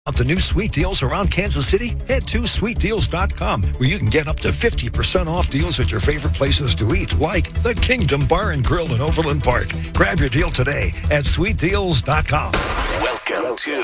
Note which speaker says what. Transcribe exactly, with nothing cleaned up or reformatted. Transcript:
Speaker 1: The new sweet deals around Kansas City? Head to sweet deals dot com, where you can get up to fifty percent off deals at your favorite places to eat, like the Kingdom Bar and Grill in Overland Park. Grab your deal today at sweet deals dot com.
Speaker 2: Welcome to